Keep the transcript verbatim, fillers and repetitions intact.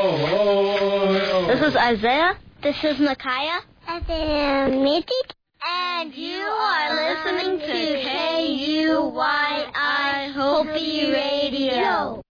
This is Isaiah. This is Micaiah. And then Mitty. And you are listening to K U Y I Hopi Radio.